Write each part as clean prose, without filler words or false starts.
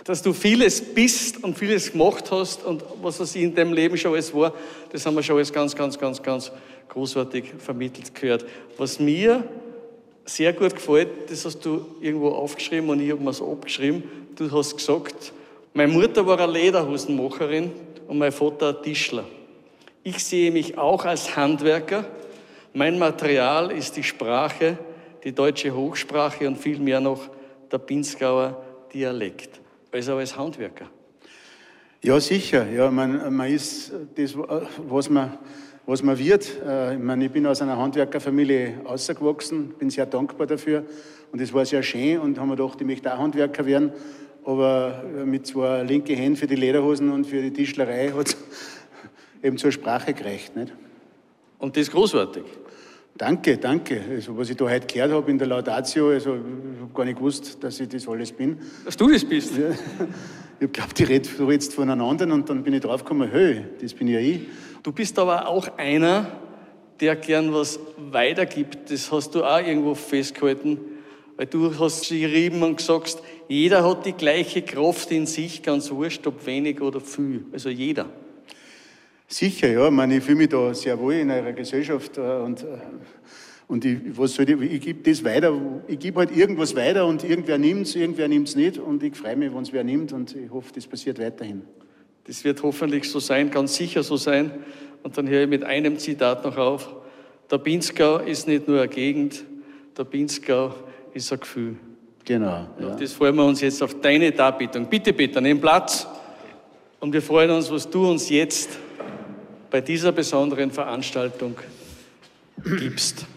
dass du vieles bist und vieles gemacht hast und was in deinem Leben schon alles war, das haben wir schon alles ganz, ganz, ganz, ganz großartig vermittelt gehört. Was mir sehr gut gefällt, das hast du irgendwo aufgeschrieben und ich habe mir es abgeschrieben. Du hast gesagt, meine Mutter war eine Lederhosenmacherin und mein Vater ein Tischler. Ich sehe mich auch als Handwerker. Mein Material ist die Sprache, die deutsche Hochsprache und viel mehr noch der Pinzgauer Dialekt. Also als Handwerker. Ja, sicher. Ja, man ist das, was man wird. Ich meine, ich bin aus einer Handwerkerfamilie ausgewachsen, bin sehr dankbar dafür. Und es war sehr schön und haben mir gedacht, ich möchte auch Handwerker werden. Aber mit 2 linke Händen für die Lederhosen und für die Tischlerei hat es eben zur Sprache gereicht. Nicht? Und das ist großartig. Danke. Also, was ich da heute gehört habe in der Laudatio, also, ich habe gar nicht gewusst, dass ich das alles bin. Dass du das bist? Ja. Ich glaube, du redest voneinander und dann bin ich draufgekommen, hey, das bin ja ich. Du bist aber auch einer, der gern was weitergibt. Das hast du auch irgendwo festgehalten, weil du hast geschrieben und gesagt, jeder hat die gleiche Kraft in sich, ganz wurscht, ob wenig oder viel. Also jeder. Sicher, ja. Ich meine, ich fühle mich da sehr wohl in eurer Gesellschaft und ich gebe das weiter. Ich gebe halt irgendwas weiter und irgendwer nimmt es nicht und ich freue mich, wenn es wer nimmt und ich hoffe, das passiert weiterhin. Das wird hoffentlich so sein, ganz sicher so sein. Und dann höre ich mit einem Zitat noch auf. Der Pinzgau ist nicht nur eine Gegend, der Pinzgau ist ein Gefühl. Genau. Ja. Das freuen wir uns jetzt auf deine Darbietung. Bitte, Peter, nimm Platz. Und wir freuen uns, was du uns jetzt bei dieser besonderen Veranstaltung gibst.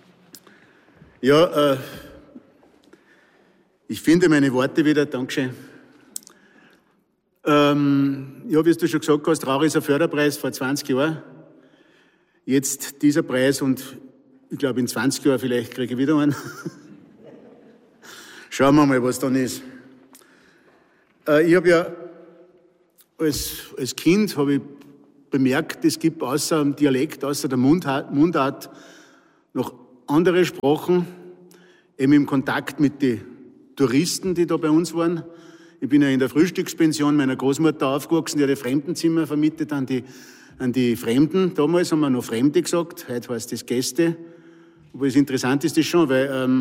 Ja, ich finde meine Worte wieder. Dankeschön. Ja, wie du schon gesagt hast, Trauer ist ein Förderpreis vor 20 Jahren. Jetzt dieser Preis und ich glaube in 20 Jahren vielleicht kriege ich wieder einen. Schauen wir mal, was dann ist. Ich habe ja als Kind habe ich bemerkt, es gibt außer dem Dialekt, außer der Mundart noch andere Sprachen, eben im Kontakt mit den Touristen, die da bei uns waren. Ich bin ja in der Frühstückspension meiner Großmutter aufgewachsen, die hat ein Fremdenzimmer vermietet an die Fremden. Damals haben wir noch Fremde gesagt, heute heißt das Gäste. Aber das interessant ist das schon, weil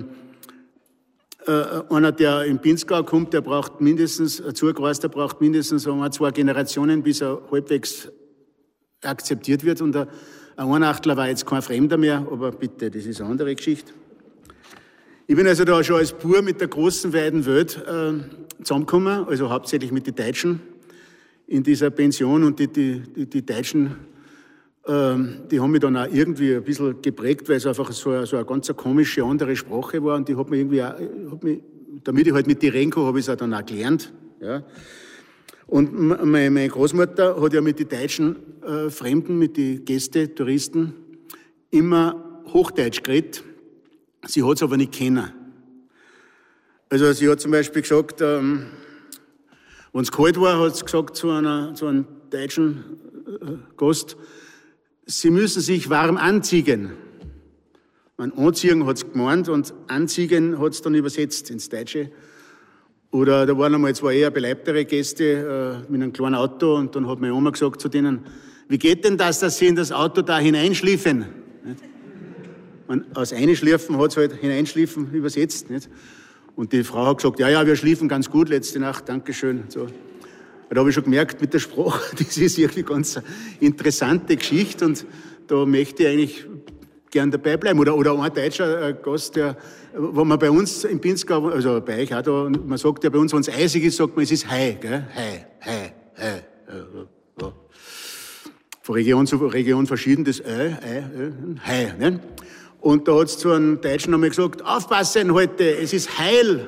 einer, der in Pinzgau kommt, der braucht mindestens, ein Zugereister braucht mindestens 2 Generationen, bis er halbwegs akzeptiert wird. Und ein Einachtler war jetzt kein Fremder mehr, aber bitte, das ist eine andere Geschichte. Ich bin also da schon als Bub mit der großen, weiten Welt zusammengekommen, also hauptsächlich mit den Deutschen in dieser Pension. Und die Deutschen, die haben mich dann auch irgendwie ein bisschen geprägt, weil es einfach so eine ganz komische, andere Sprache war. Und die hat mir irgendwie auch, damit ich halt mit die reden kann, habe ich es auch dann auch gelernt. Ja. Und meine Großmutter hat ja mit den deutschen Fremden, mit den Gästen, Touristen, immer Hochdeutsch geredet. Sie hat es aber nicht kennen. Also sie hat zum Beispiel gesagt, wenn es kalt war, hat sie gesagt zu einem deutschen Gast, Sie müssen sich warm anziehen. Anziehen hat es gemeint und anziehen hat es dann übersetzt ins Deutsche. Oder da waren einmal 2 eher beleibtere Gäste mit einem kleinen Auto und dann hat meine Oma gesagt zu denen, wie geht denn das, dass Sie in das Auto da hineinschliefen? Und aus einschliefen hat es halt hineinschliefen übersetzt. Nicht? Und die Frau hat gesagt, ja, wir schliefen ganz gut letzte Nacht, Dankeschön. So. Da habe ich schon gemerkt, mit der Sprache, das ist irgendwie ganz interessante Geschichte und da möchte ich eigentlich gern dabei bleiben. Oder ein deutscher Gast, der, wenn man bei uns in Pinzgau, also bei euch auch da, man sagt ja bei uns, wenn es eisig ist, sagt man, es ist Hei, gell? Hei. Ja. Von Region zu Region verschieden, das Hei, ne? Und da hat es zu einem Deutschen einmal gesagt, aufpassen heute, es ist Heil.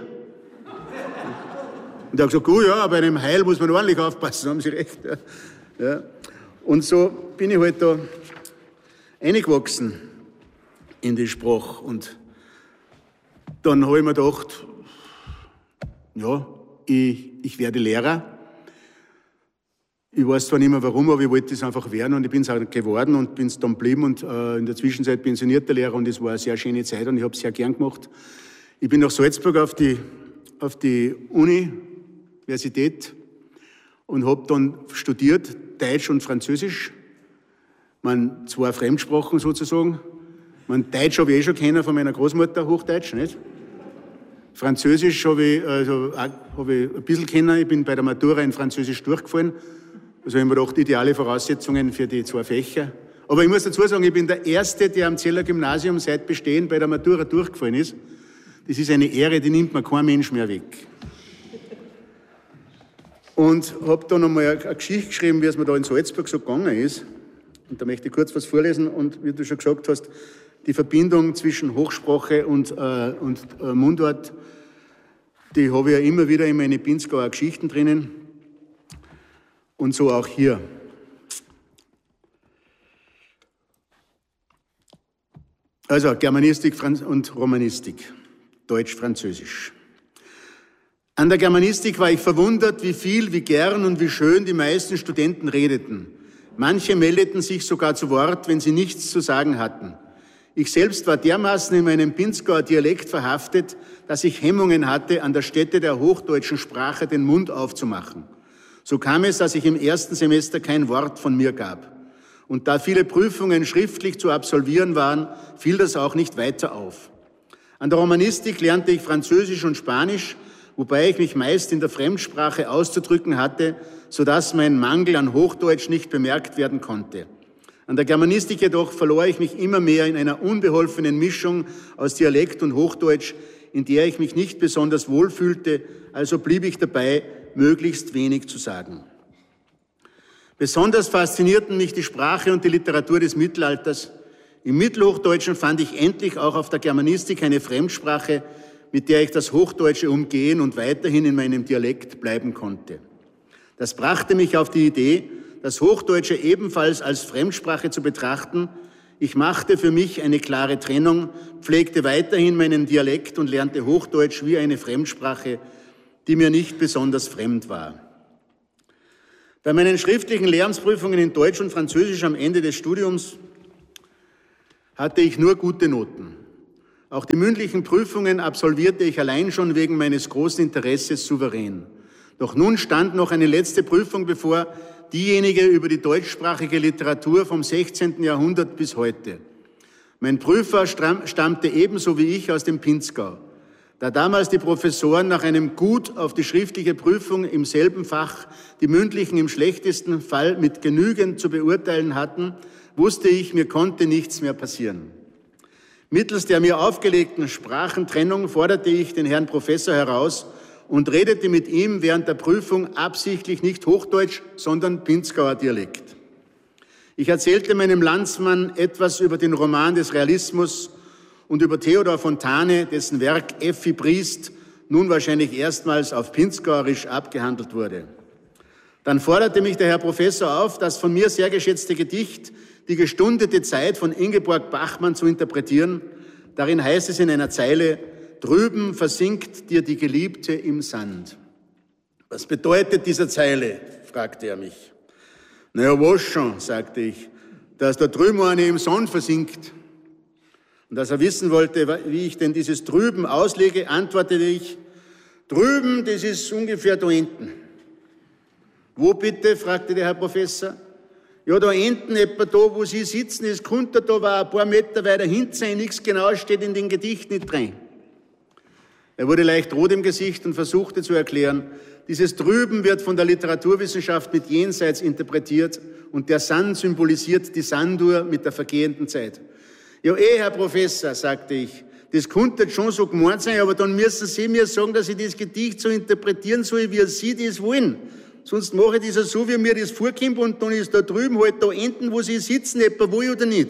Und er hat gesagt, ja, bei einem Heil muss man ordentlich aufpassen, haben Sie recht. Ja. Und so bin ich halt da reingewachsen in die Sprache. Und dann habe ich mir gedacht, ja, ich werde Lehrer. Ich weiß zwar nicht mehr warum, aber ich wollte das einfach werden und ich bin es auch geworden und bin es dann geblieben und in der Zwischenzeit pensionierter Lehrer und es war eine sehr schöne Zeit und ich habe es sehr gern gemacht. Ich bin nach Salzburg auf die Uni Universität und habe dann studiert Deutsch und Französisch. Zwei Fremdsprachen sozusagen. Deutsch habe ich schon kennen von meiner Großmutter, Hochdeutsch, nicht? Französisch habe ich ein bisschen kennen. Ich bin bei der Matura in Französisch durchgefallen. Also ich habe mir gedacht, ideale Voraussetzungen für die 2 Fächer. Aber ich muss dazu sagen, ich bin der Erste, der am Zeller Gymnasium seit Bestehen bei der Matura durchgefallen ist. Das ist eine Ehre, die nimmt mir kein Mensch mehr weg. Und habe dann einmal eine Geschichte geschrieben, wie es mir da in Salzburg so gegangen ist. Und da möchte ich kurz was vorlesen. Und wie du schon gesagt hast, die Verbindung zwischen Hochsprache und Mundart, die habe ich ja immer wieder in meine Pinzgauer Geschichten drinnen. Und so auch hier. Also Germanistik und Romanistik, Deutsch-Französisch. An der Germanistik war ich verwundert, wie viel, wie gern und wie schön die meisten Studenten redeten. Manche meldeten sich sogar zu Wort, wenn sie nichts zu sagen hatten. Ich selbst war dermaßen in meinem Pinzgauer Dialekt verhaftet, dass ich Hemmungen hatte, an der Stätte der hochdeutschen Sprache den Mund aufzumachen. So kam es, dass ich im ersten Semester kein Wort von mir gab. Und da viele Prüfungen schriftlich zu absolvieren waren, fiel das auch nicht weiter auf. An der Romanistik lernte ich Französisch und Spanisch, wobei ich mich meist in der Fremdsprache auszudrücken hatte, sodass mein Mangel an Hochdeutsch nicht bemerkt werden konnte. An der Germanistik jedoch verlor ich mich immer mehr in einer unbeholfenen Mischung aus Dialekt und Hochdeutsch, in der ich mich nicht besonders wohl fühlte, also blieb ich dabei, möglichst wenig zu sagen. Besonders faszinierten mich die Sprache und die Literatur des Mittelalters. Im Mittelhochdeutschen fand ich endlich auch auf der Germanistik eine Fremdsprache, mit der ich das Hochdeutsche umgehen und weiterhin in meinem Dialekt bleiben konnte. Das brachte mich auf die Idee, das Hochdeutsche ebenfalls als Fremdsprache zu betrachten. Ich machte für mich eine klare Trennung, pflegte weiterhin meinen Dialekt und lernte Hochdeutsch wie eine Fremdsprache, die mir nicht besonders fremd war. Bei meinen schriftlichen Lehramtsprüfungen in Deutsch und Französisch am Ende des Studiums hatte ich nur gute Noten. Auch die mündlichen Prüfungen absolvierte ich allein schon wegen meines großen Interesses souverän. Doch nun stand noch eine letzte Prüfung bevor, diejenige über die deutschsprachige Literatur vom 16. Jahrhundert bis heute. Mein Prüfer stammte ebenso wie ich aus dem Pinzgau. Da damals die Professoren nach einem Gut auf die schriftliche Prüfung im selben Fach die mündlichen im schlechtesten Fall mit genügend zu beurteilen hatten, wusste ich, mir konnte nichts mehr passieren. Mittels der mir aufgelegten Sprachentrennung forderte ich den Herrn Professor heraus und redete mit ihm während der Prüfung absichtlich nicht Hochdeutsch, sondern Pinzgauer Dialekt. Ich erzählte meinem Landsmann etwas über den Roman des Realismus und über Theodor Fontane, dessen Werk Effi Briest nun wahrscheinlich erstmals auf Pinzgauerisch abgehandelt wurde. Dann forderte mich der Herr Professor auf, das von mir sehr geschätzte Gedicht Die gestundete Zeit von Ingeborg Bachmann zu interpretieren. Darin heißt es in einer Zeile, drüben versinkt dir die Geliebte im Sand. Was bedeutet diese Zeile? Fragte er mich. Naja, was schon, sagte ich, dass da drüben eine im Sand versinkt. Und als er wissen wollte, wie ich denn dieses drüben auslege, antwortete ich, drüben, das ist ungefähr da hinten. Wo bitte? Fragte der Herr Professor. Ja, da hinten, etwa da, wo Sie sitzen, das könnte da war ein paar Meter weiter hinten sein, nichts genau steht in dem Gedicht nicht drin. Er wurde leicht rot im Gesicht und versuchte zu erklären, dieses drüben wird von der Literaturwissenschaft mit jenseits interpretiert und der Sand symbolisiert die Sanduhr mit der vergehenden Zeit. Ja, Herr Professor, sagte ich, das könnte schon so gemeint sein, aber dann müssen Sie mir sagen, dass ich das Gedicht so interpretieren soll, wie Sie das wollen. Sonst mache ich das so, wie mir das vorkommt und dann ist da drüben halt da enden, wo Sie sitzen, etwa wo oder nicht.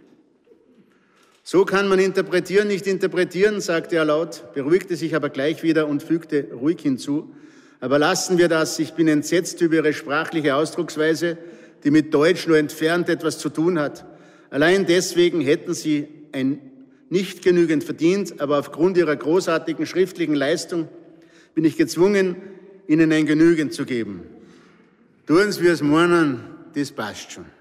So kann man interpretieren, nicht interpretieren, sagte er laut, beruhigte sich aber gleich wieder und fügte ruhig hinzu. Aber lassen wir das, ich bin entsetzt über Ihre sprachliche Ausdrucksweise, die mit Deutsch nur entfernt etwas zu tun hat. Allein deswegen hätten Sie nicht genügend verdient, aber aufgrund Ihrer großartigen schriftlichen Leistung bin ich gezwungen, Ihnen ein Genügen zu geben. Tun Sie, wie es meinen, das passt schon.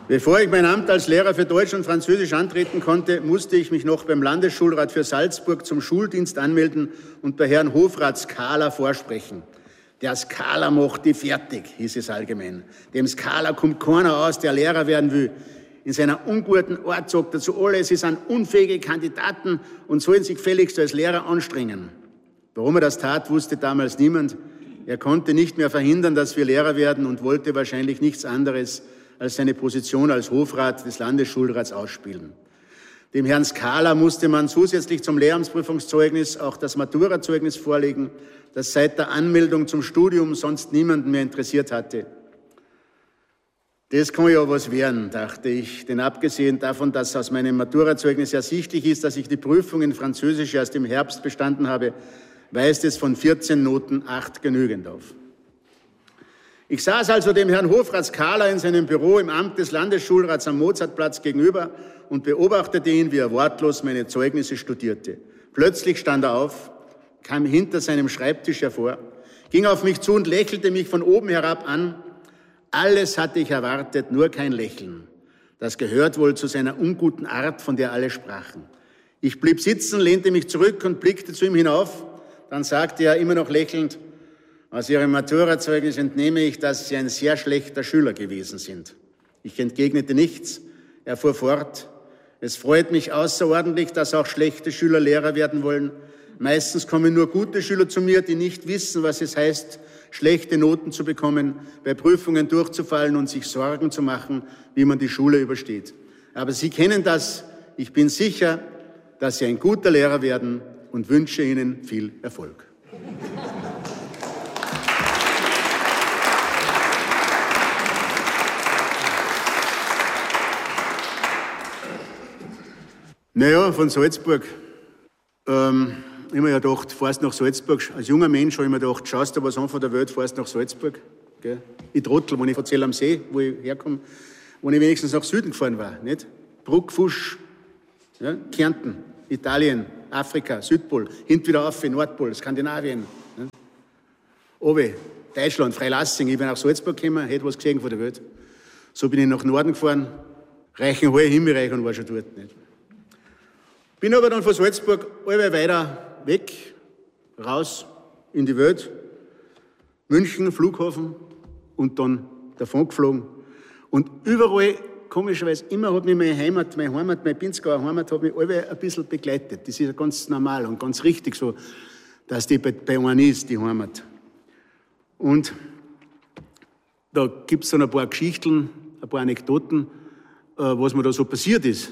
Bevor ich mein Amt als Lehrer für Deutsch und Französisch antreten konnte, musste ich mich noch beim Landesschulrat für Salzburg zum Schuldienst anmelden und bei Herrn Hofrat Skala vorsprechen. Der Skala macht die fertig, hieß es allgemein. Dem Skala kommt keiner aus, der Lehrer werden will. In seiner unguten Art sagt er zu alle, sie sind unfähige Kandidaten und sollen sich gefälligst als Lehrer anstrengen. Warum er das tat, wusste damals niemand. Er konnte nicht mehr verhindern, dass wir Lehrer werden und wollte wahrscheinlich nichts anderes als seine Position als Hofrat des Landesschulrats ausspielen. Dem Herrn Skala musste man zusätzlich zum Lehramtsprüfungszeugnis auch das Maturazeugnis vorlegen, das seit der Anmeldung zum Studium sonst niemanden mehr interessiert hatte. Das kann ja was werden, dachte ich, denn abgesehen davon, dass aus meinem Maturazeugnis ersichtlich ist, dass ich die Prüfung in Französisch erst im Herbst bestanden habe, weist es von 14 Noten 8 genügend auf. Ich saß also dem Herrn Hofrat Skala in seinem Büro im Amt des Landesschulrats am Mozartplatz gegenüber und beobachtete ihn, wie er wortlos meine Zeugnisse studierte. Plötzlich stand er auf, kam hinter seinem Schreibtisch hervor, ging auf mich zu und lächelte mich von oben herab an. Alles hatte ich erwartet, nur kein Lächeln. Das gehört wohl zu seiner unguten Art, von der alle sprachen. Ich blieb sitzen, lehnte mich zurück und blickte zu ihm hinauf. Dann sagte er immer noch lächelnd: Aus Ihrem Maturazeugnis entnehme ich, dass Sie ein sehr schlechter Schüler gewesen sind. Ich entgegnete nichts. Er fuhr fort: Es freut mich außerordentlich, dass auch schlechte Schüler Lehrer werden wollen. Meistens kommen nur gute Schüler zu mir, die nicht wissen, was es heißt, schlechte Noten zu bekommen, bei Prüfungen durchzufallen und sich Sorgen zu machen, wie man die Schule übersteht. Aber Sie kennen das. Ich bin sicher, dass Sie ein guter Lehrer werden und wünsche Ihnen viel Erfolg. Naja, von Salzburg. Ich habe mir ja gedacht, fährst nach Salzburg. Als junger Mensch habe ich mir gedacht, schaust du was an von der Welt, fährst nach Salzburg. Gell? Ich trottel, wenn ich von Zell am See, wo ich herkomme, wenn ich wenigstens nach Süden gefahren war. Nicht? Bruck, Fusch, ja? Kärnten, Italien, Afrika, Südpol, hint wieder auf, Nordpol, Skandinavien. Ja? Obe, Deutschland, Freilassing. Ich bin nach Salzburg gekommen, hätte was gesehen von der Welt. So bin ich nach Norden gefahren, Reichenhall, Himmelreich und war schon dort. Nicht? Bin aber dann von Salzburg allweil weiter weg, raus in die Welt, München, Flughafen und dann davon geflogen. Und überall, komischerweise, immer hat mich meine Heimat, meine Pinzgauer Heimat, hat mich allweil ein bisschen begleitet. Das ist ja ganz normal und ganz richtig so, dass die bei einem ist, die Heimat. Und da gibt es dann ein paar Geschichten, ein paar Anekdoten, was mir da so passiert ist.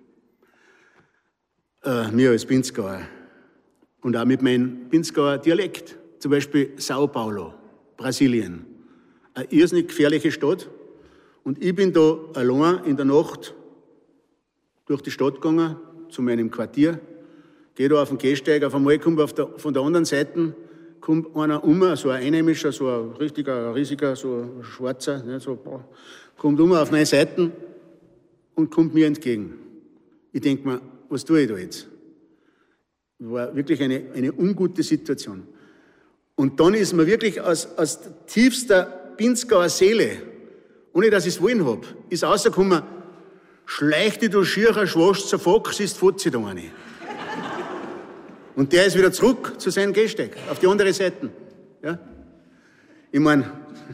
Mir als Pinzgauer. Und auch mit meinem Pinzgauer Dialekt. Zum Beispiel Sao Paulo, Brasilien. Eine irrsinnig gefährliche Stadt. Und ich bin da allein in der Nacht durch die Stadt gegangen, zu meinem Quartier. Gehe da auf den Gehsteig. Auf einmal kommt von der anderen Seite kommt einer so ein Einheimischer, so ein riesiger, so ein Schwarzer, ne, so, kommt auf meine Seite und kommt mir entgegen. Ich denke mir, was tue ich da jetzt? War wirklich eine ungute Situation. Und dann ist mir wirklich aus tiefster Pinzgauer Seele, ohne dass ich es wollen habe, ist rausgekommen: Schleich dich, du schierer Schwast, zur Fox ist Fuzzi da eine. Und der ist wieder zurück zu seinem Gehsteig, auf die andere Seite. Ja? Ich meine,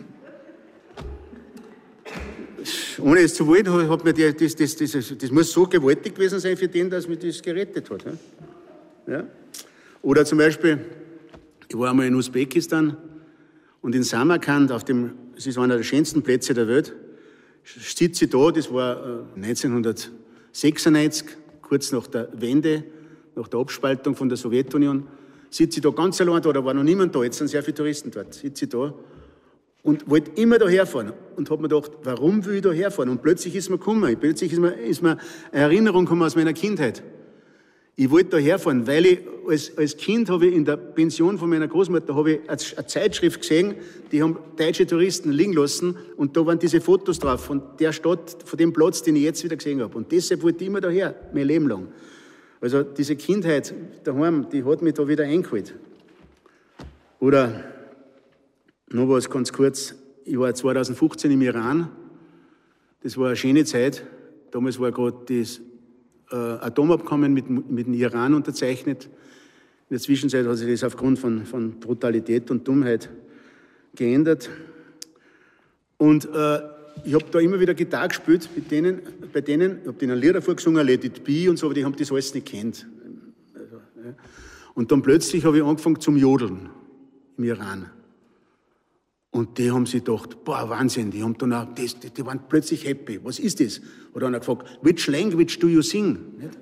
ohne es zu wollen, hat mir das muss so gewaltig gewesen sein für den, dass mich das gerettet hat. Ja? Oder zum Beispiel, ich war einmal in Usbekistan und in Samarkand, das ist einer der schönsten Plätze der Welt, sitze ich da, das war 1996, kurz nach der Wende, nach der Abspaltung von der Sowjetunion, sitze ich da ganz allein da war noch niemand da, jetzt sind sehr viele Touristen dort, sitze ich da und wollte immer da herfahren und habe mir gedacht, warum will ich da herfahren? Und plötzlich ist mir gekommen, plötzlich ist mir eine Erinnerung gekommen aus meiner Kindheit. Ich wollte da herfahren, weil ich als Kind habe ich in der Pension von meiner Großmutter habe ich eine Zeitschrift gesehen, die haben deutsche Touristen liegen lassen und da waren diese Fotos drauf von der Stadt, von dem Platz, den ich jetzt wieder gesehen habe. Und deshalb wollte ich immer daher, mein Leben lang. Also diese Kindheit daheim, die hat mich da wieder eingeholt. Oder noch was ganz kurz. Ich war 2015 im Iran Das war eine schöne Zeit. Damals war gerade das Atomabkommen mit dem Iran unterzeichnet. In der Zwischenzeit hat sich das aufgrund von Brutalität und Dummheit geändert. Und ich habe da immer wieder Gitarre gespielt bei denen, ich habe denen Lieder vorgesungen, Let It Be und so, aber die haben das alles nicht gekannt. Also, ja. Und dann plötzlich habe ich angefangen zum Jodeln im Iran. Und die haben sich gedacht, boah, Wahnsinn, die haben dann auch, die waren plötzlich happy. Was ist das? Hat einer gefragt, which language do you sing?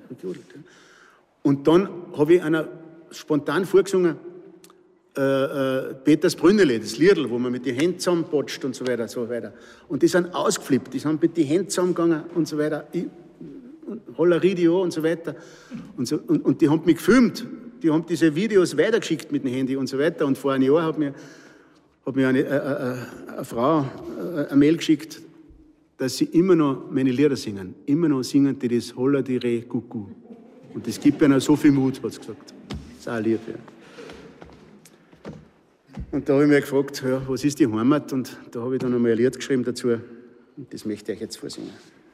Und dann habe ich einer spontan vorgesungen, Peters Brünnele, das Liedl, wo man mit den Händen zusammenpatscht und so weiter, so weiter. Und die sind ausgeflippt, die sind mit den Händen zusammengegangen und so weiter. Holleridio und so weiter. Und die haben mich gefilmt, die haben diese Videos weitergeschickt mit dem Handy und so weiter. Und vor einem Jahr hat mir eine Frau eine Mail geschickt, dass sie immer noch meine Lieder singen. Immer noch singen die das Holla die Re Kuckuck. Und das gibt ihnen so viel Mut, hat sie gesagt. Das ist auch lieb, ja. Und da habe ich mich gefragt, ja, was ist die Heimat? Und da habe ich dann einmal ein Lied geschrieben dazu. Und das möchte ich euch jetzt vorsingen.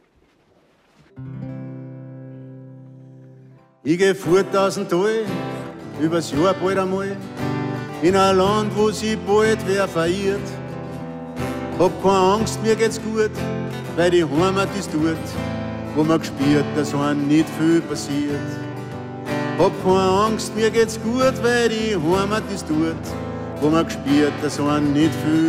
Ich gehe fort aus dem Tal, übers Jahr bald einmal, in ein Land, wo sich bald wer verirrt. Hab keine Angst, mir geht's gut, weil die Heimat ist dort, wo man gespürt, dass einem nicht viel passiert. Hab keine Angst, mir geht's gut, weil die Heimat ist dort, wo man gespürt, dass einem nicht viel